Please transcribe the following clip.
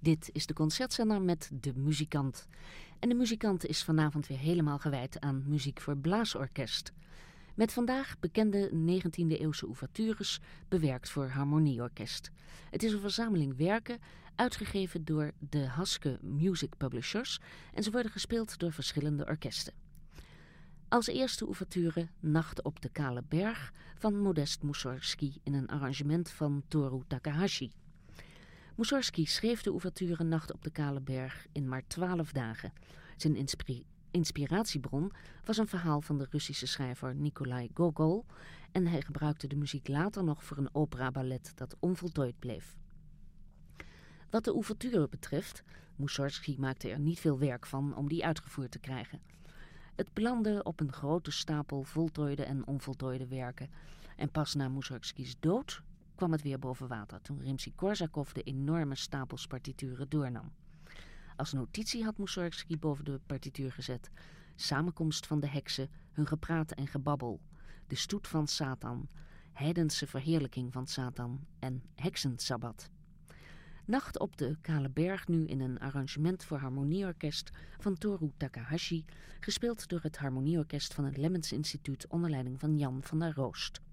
Dit is de concertzender met De Muzikant. En De Muzikant is vanavond weer helemaal gewijd aan muziek voor blaasorkest. Met vandaag bekende 19e-eeuwse ouvertures, bewerkt voor harmonieorkest. Het is een verzameling werken, uitgegeven door de Haske Music Publishers, en ze worden gespeeld door verschillende orkesten. Als eerste ouverture Nacht op de Kale Berg van Modest Mussorgsky in een arrangement van Toru Takahashi. Mussorgsky schreef de ouverture Nacht op de Kale Berg in maar 12 dagen. Zijn inspiratiebron was een verhaal van de Russische schrijver Nikolai Gogol en hij gebruikte de muziek later nog voor een opera-ballet dat onvoltooid bleef. Wat de ouverture betreft, Mussorgsky maakte er niet veel werk van om die uitgevoerd te krijgen. Het belandde op een grote stapel voltooide en onvoltooide werken en pas na Mussorgsky's dood kwam het weer boven water toen Rimsky-Korsakov de enorme stapels partituren doornam. Als notitie had Mussorgsky boven de partituur gezet: samenkomst van de heksen, hun gepraat en gebabbel, de stoet van Satan, heidense verheerlijking van Satan en heksensabbat. Nacht op de Kale Berg nu in een arrangement voor harmonieorkest van Toru Takahashi, gespeeld door het harmonieorkest van het Lemmens Instituut onder leiding van Jan van der Roost.